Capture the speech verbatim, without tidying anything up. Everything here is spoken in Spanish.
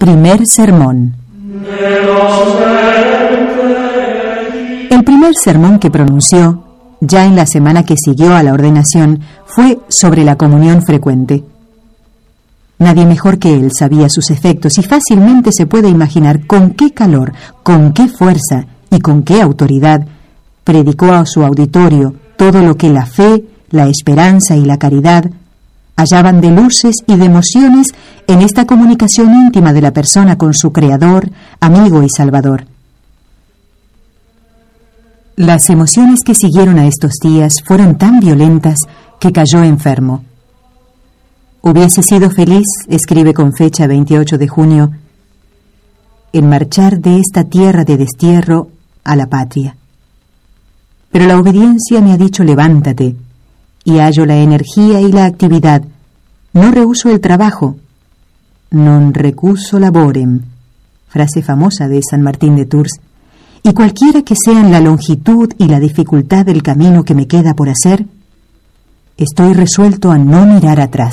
Primer sermón. El primer sermón que pronunció, ya en la semana que siguió a la ordenación, fue sobre la comunión frecuente. Nadie mejor que él sabía sus efectos y fácilmente se puede imaginar con qué calor, con qué fuerza y con qué autoridad predicó a su auditorio todo lo que la fe, la esperanza y la caridad hallaban de luces y de emociones en esta comunicación íntima de la persona con su Creador, amigo y Salvador. Las emociones que siguieron a estos días fueron tan violentas que cayó enfermo. Hubiese sido feliz, escribe con fecha veintiocho de junio, en marchar de esta tierra de destierro a la patria. Pero la obediencia me ha dicho levántate, y hallo la energía y la actividad. No rehuso el trabajo. Non recuso laborem, frase famosa de San Martín de Tours. Y cualquiera que sean la longitud y la dificultad del camino que me queda por hacer, estoy resuelto a no mirar atrás.